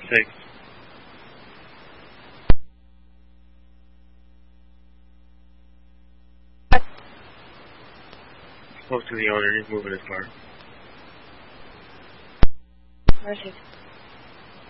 6. Spoke to the owner, he's moving his car. Mercy.